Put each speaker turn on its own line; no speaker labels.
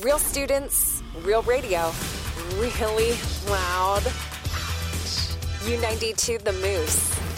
Real students, real radio, really loud. U92 The Moose.